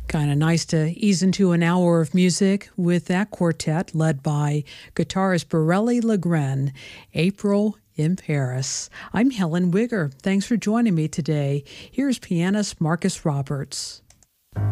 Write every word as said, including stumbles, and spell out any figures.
Kind of nice to ease into an hour of music with that quartet led by guitarist Borelli Legren, April in Paris. I'm Helen Wigger. Thanks for joining me today. Here's pianist Marcus Roberts.